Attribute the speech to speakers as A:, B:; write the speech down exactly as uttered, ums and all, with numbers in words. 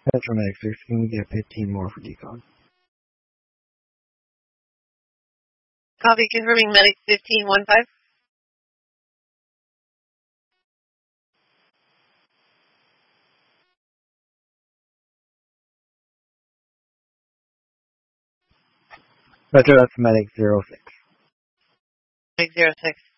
A: Petromedic six, can we get fifteen more for decon?
B: Copy, confirming medic fifteen one five.
A: Petro, that's medic zero six.
B: Medic zero six.